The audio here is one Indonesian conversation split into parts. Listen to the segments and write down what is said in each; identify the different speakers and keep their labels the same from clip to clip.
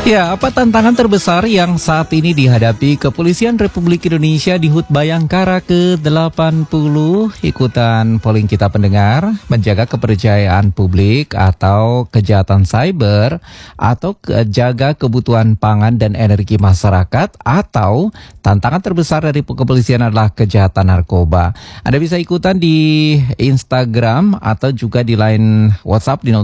Speaker 1: Ya, apa tantangan terbesar yang saat ini dihadapi Kepolisian Republik Indonesia di HUT Bayangkara ke-80? Ikutan polling kita pendengar, menjaga kepercayaan publik atau kejahatan cyber, atau jaga kebutuhan pangan dan energi masyarakat, atau tantangan terbesar dari kepolisian adalah kejahatan narkoba. Anda bisa ikutan di Instagram atau juga di line WhatsApp di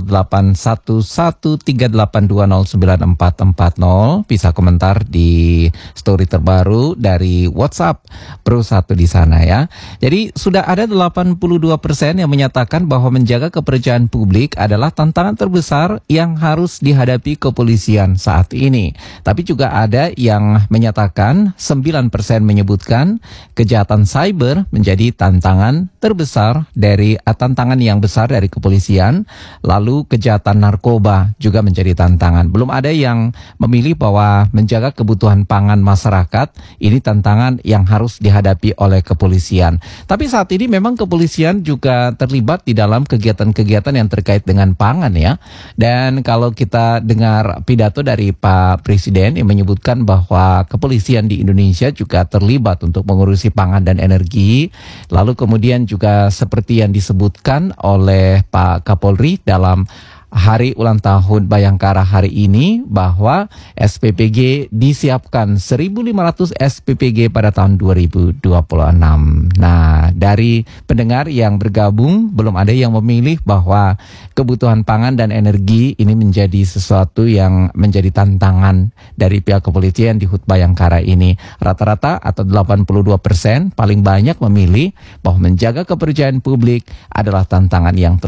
Speaker 1: 081138209440. Bisa komentar di story terbaru dari WhatsApp Pro 1 di sana ya. Jadi sudah ada 82% yang menyatakan bahwa menjaga kepercayaan publik adalah tantangan terbesar yang harus dihadapi kepolisian saat ini. Tapi juga ada yang menyatakan 9% menyebutkan kejahatan cyber menjadi tantangan terbesar dari tantangan yang besar dari kepolisian. Lalu kejahatan narkoba juga menjadi tantangan. Belum ada yang memilih bahwa menjaga kebutuhan pangan masyarakat ini tantangan yang harus dihadapi oleh kepolisian. Tapi saat ini memang kepolisian juga terlibat di dalam kegiatan-kegiatan yang terkait dengan pangan ya. Dan kalau kita dengar pidato dari Pak Presiden yang menyebutkan bahwa kepolisian di Indonesia juga terlibat untuk mengurusi pangan dan energi. Lalu kemudian juga seperti yang disebutkan oleh Pak Kapolri dalam hari ulang tahun Bayangkara hari ini bahwa SPPG disiapkan 1.500 SPPG pada tahun 2026. Nah, dari pendengar yang bergabung belum ada yang memilih bahwa kebutuhan pangan dan energi ini menjadi sesuatu yang menjadi tantangan dari pihak kepolisian di HUT Bayangkara ini. Rata-rata atau 82% paling banyak memilih bahwa menjaga kepercayaan publik adalah tantangan yang